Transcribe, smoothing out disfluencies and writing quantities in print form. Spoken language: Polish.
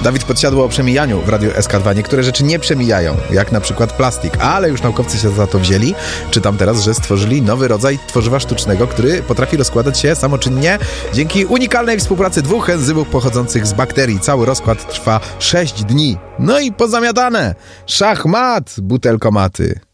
Dawid podsiadło o przemijaniu w Radiu SK2. Niektóre rzeczy nie przemijają, jak na przykład plastik, ale już naukowcy się za to wzięli. Czytam teraz, że stworzyli nowy rodzaj tworzywa sztucznego, który potrafi rozkładać się samoczynnie dzięki unikalnej współpracy 2 enzymów pochodzących z bakterii. Cały rozkład trwa 6 dni. No i pozamiatane! Szachmat, butelkomaty.